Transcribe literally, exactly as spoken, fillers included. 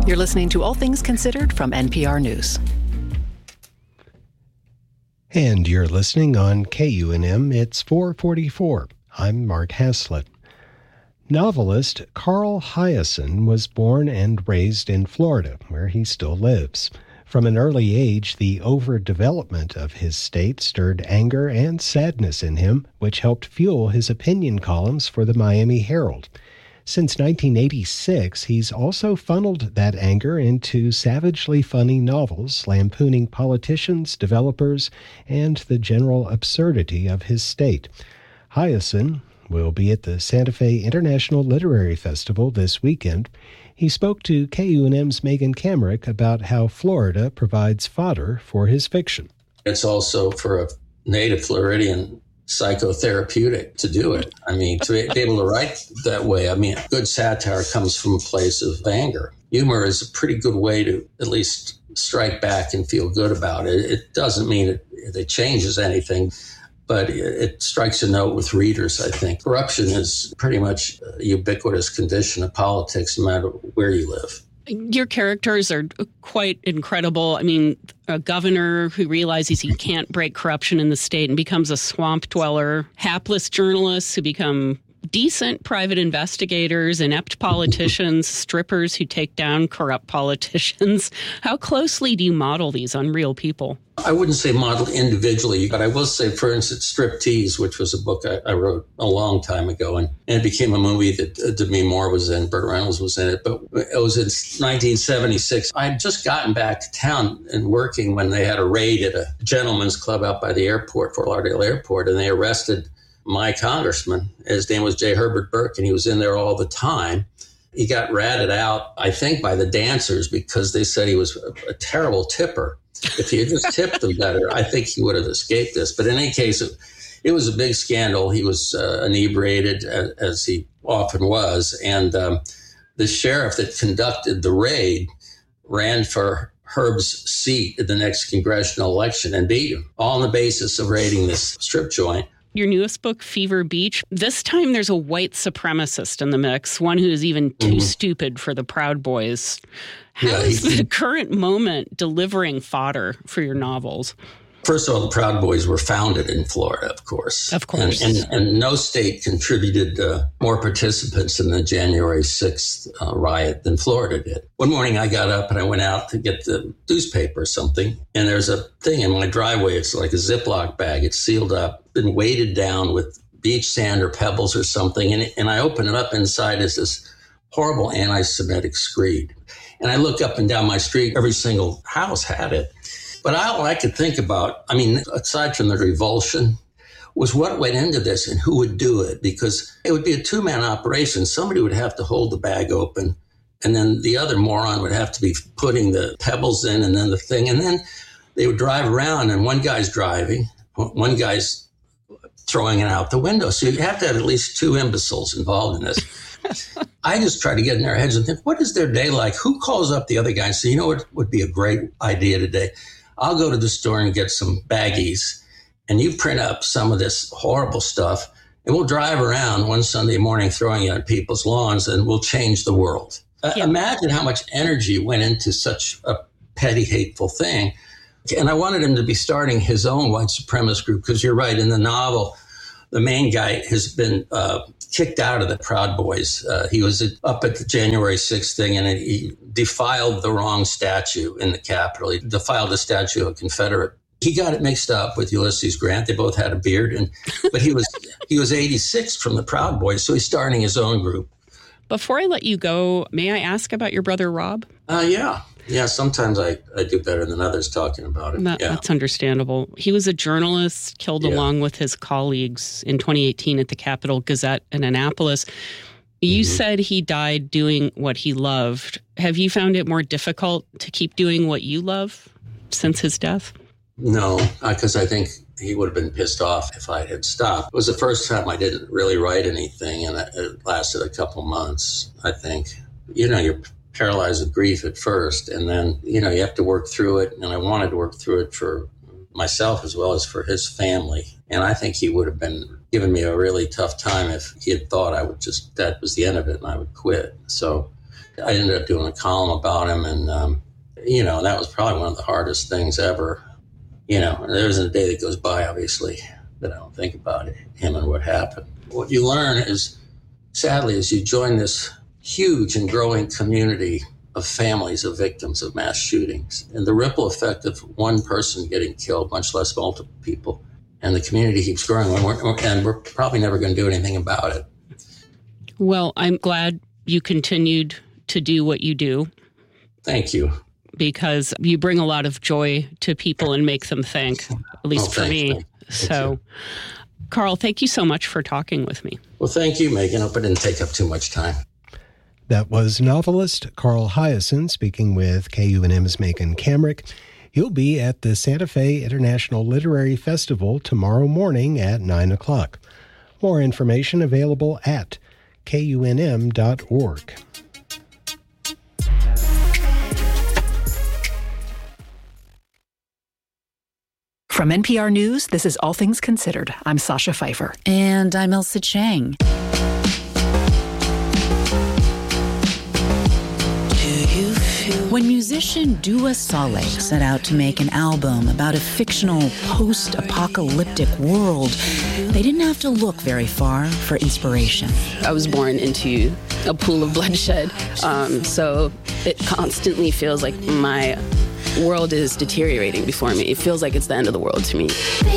You're listening to All Things Considered from N P R News. And you're listening on K U N M. It's four forty-four. I'm Mark Haslett. Novelist Carl Hiaasen was born and raised in Florida, where he still lives. From an early age, the overdevelopment of his state stirred anger and sadness in him, which helped fuel his opinion columns for the Miami Herald. Since nineteen eighty-six, he's also funneled that anger into savagely funny novels lampooning politicians, developers, and the general absurdity of his state. Hiaasen will be at the Santa Fe International Literary Festival this weekend. He spoke to K U N M's Megan Kamerick about how Florida provides fodder for his fiction. It's also for a native Floridian psychotherapeutic to do it. I mean, to be able to write that way, I mean, good satire comes from a place of anger. Humor is a pretty good way to at least strike back and feel good about it. It doesn't mean it, it changes anything, but it strikes a note with readers, I think. Corruption is pretty much a ubiquitous condition of politics, no matter where you live. Your characters are quite incredible. I mean, a governor who realizes he can't break corruption in the state and becomes a swamp dweller, hapless journalists who become decent private investigators, inept politicians, strippers who take down corrupt politicians. How closely do you model these on real people? I wouldn't say model individually, but I will say, for instance, Striptease, which was a book I, I wrote a long time ago, and, and it became a movie that uh, Demi Moore was in, Burt Reynolds was in it, but it was in nineteen seventy-six. I had just gotten back to town and working when they had a raid at a gentleman's club out by the airport, Fort Lauderdale Airport, and they arrested my congressman. His name was J. Herbert Burke, and he was in there all the time. He got ratted out, I think, by the dancers because they said he was a, a terrible tipper. If he had just tipped them better, I think he would have escaped this. But in any case, it, it was a big scandal. He was uh, inebriated, as, as he often was. And um, the sheriff that conducted the raid ran for Herb's seat at the next congressional election and beat him, all on the basis of raiding this strip joint. Your newest book, Fever Beach, this time there's a white supremacist in the mix, one who is even too mm-hmm. stupid for the Proud Boys. How yeah, is he, the current moment delivering fodder for your novels? First of all, the Proud Boys were founded in Florida, of course. Of course. And, and, and no state contributed uh, more participants in the January sixth uh, riot than Florida did. One morning I got up and I went out to get the newspaper or something, and there's a thing in my driveway. It's like a Ziploc bag. It's sealed up, been weighted down with beach sand or pebbles or something, and, it, and I open it up. Inside is this horrible anti-Semitic screed. And I look up and down my street, every single house had it. But all I could think about, I mean, aside from the revulsion, was what went into this and who would do it, because it would be a two-man operation. Somebody would have to hold the bag open, and then the other moron would have to be putting the pebbles in and then the thing. And then they would drive around, and one guy's driving, one guy's throwing it out the window. So you have to have at least two imbeciles involved in this. I just try to get in their heads and think, what is their day like? Who calls up the other guy and says, you know what would be a great idea today? I'll go to the store and get some baggies, and you print up some of this horrible stuff, and we'll drive around one Sunday morning throwing it at people's lawns, and we'll change the world. Yeah. Uh, imagine how much energy went into such a petty, hateful thing. And I wanted him to be starting his own white supremacist group, because you're right, in the novel, the main guy has been uh, kicked out of the Proud Boys. Uh, he was up at the January sixth thing, and he defiled the wrong statue in the Capitol. He defiled the statue of a Confederate. He got it mixed up with Ulysses Grant. They both had a beard, and but he was he was eighty-six from the Proud Boys, so he's starting his own group. Before I let you go, may I ask about your brother Rob? Uh, yeah. Yeah, sometimes I, I do better than others talking about it. That, yeah. That's understandable. He was a journalist killed yeah. along with his colleagues in twenty eighteen at the Capital Gazette in Annapolis. You mm-hmm. said he died doing what he loved. Have you found it more difficult to keep doing what you love since his death? No, because I think he would have been pissed off if I had stopped. It was the first time I didn't really write anything, and it lasted a couple months, I think. You know, you're paralyzed with grief at first, and then, you know, you have to work through it. And I wanted to work through it for myself as well as for his family. And I think he would have been giving me a really tough time if he had thought I would just, that was the end of it and I would quit. So I ended up doing a column about him, and, um, you know, that was probably one of the hardest things ever. You know, there isn't a day that goes by, obviously, that I don't think about it, him and what happened. What you learn is, sadly, is you join this huge and growing community of families of victims of mass shootings. And the ripple effect of one person getting killed, much less multiple people, and the community keeps growing, and we're, and we're probably never going to do anything about it. Well, I'm glad you continued to do what you do. Thank you. Because you bring a lot of joy to people and make them think, at least oh, for thanks, me. man. So, Carl, thank you so much for talking with me. Well, thank you, Megan. I hope I didn't take up too much time. That was novelist Carl Hiaasen speaking with K U N M's Megan Kamerick. He'll be at the Santa Fe International Literary Festival tomorrow morning at nine o'clock. More information available at K U N M dot org. From N P R News, this is All Things Considered. I'm Sasha Pfeiffer. And I'm Elsa Chang. When musician Dua Saleh set out to make an album about a fictional post-apocalyptic world, they didn't have to look very far for inspiration. I was born into a pool of bloodshed, um, so it constantly feels like my world is deteriorating before me. It feels like it's the end of the world to me.